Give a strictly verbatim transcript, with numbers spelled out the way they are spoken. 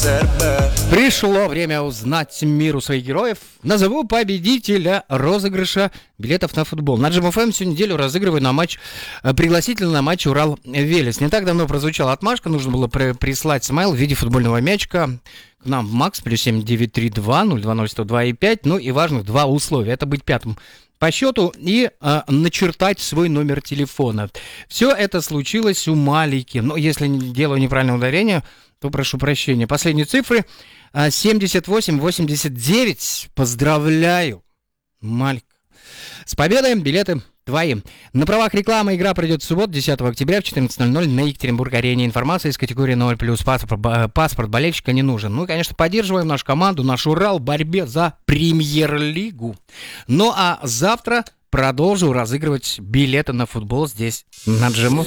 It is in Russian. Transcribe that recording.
Пришло время узнать миру своих героев. Назову победителя розыгрыша билетов на футбол. На Джем эф эм всю неделю разыгрываю на матч, пригласительный на матч Урал-Велес. Не так давно прозвучала отмашка, нужно было при- прислать смайл в виде футбольного мячика к нам в Макс, плюс семь девять три два ноль два ноль сто два и пять. Ну и важных два условия. Это быть пятым по счету и э, начертать свой номер телефона. Все это случилось у Малики. Но если не делаю неправильное ударение, то прошу прощения. Последние цифры э, семьдесят восемь восемьдесят девять. Поздравляю, Малик. С победой, билеты твои. На правах рекламы игра пройдет в субботу, десятого октября в четырнадцать ноль ноль на Екатеринбург-арене. Информация из категории ноль плюс. Паспорт, паспорт болельщика не нужен. Ну и, конечно, поддерживаем нашу команду, наш Урал в борьбе за премьер-лигу. Ну а завтра продолжу разыгрывать билеты на футбол здесь, на Джему.